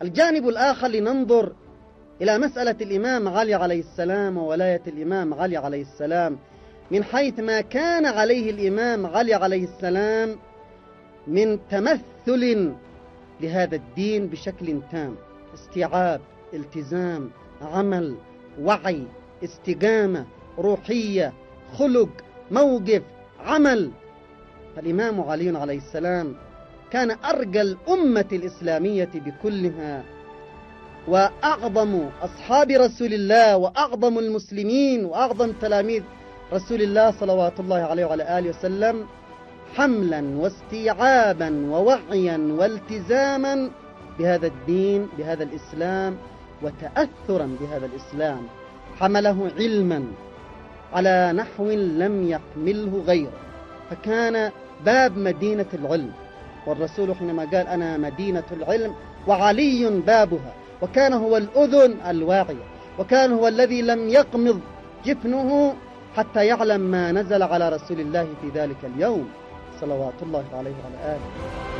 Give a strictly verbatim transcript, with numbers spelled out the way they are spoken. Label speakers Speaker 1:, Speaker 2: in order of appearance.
Speaker 1: الجانب الآخر لننظر إلى مسألة الإمام علي عليه السلام وولاية الإمام علي عليه السلام من حيث ما كان عليه الإمام علي عليه السلام من تمثل لهذا الدين بشكل تام: استيعاب، التزام، عمل، وعي، استقامة، روحية، خلق، موقف، عمل. فالإمام علي عليه السلام كان أرجى الأمة الإسلامية بكلها، وأعظم أصحاب رسول الله، وأعظم المسلمين، وأعظم تلاميذ رسول الله صلوات الله عليه وعلى آله وسلم حملا واستيعابا ووعيا والتزاما بهذا الدين، بهذا الإسلام، وتأثرا بهذا الإسلام. حمله علما على نحو لم يحمله غيره، فكان باب مدينة العلم، والرسول حينما قال أنا مدينة العلم وعلي بابها، وكان هو الأذن الواعية، وكان هو الذي لم يقمض جفنه حتى يعلم ما نزل على رسول الله في ذلك اليوم صلوات الله عليه وعلى آله.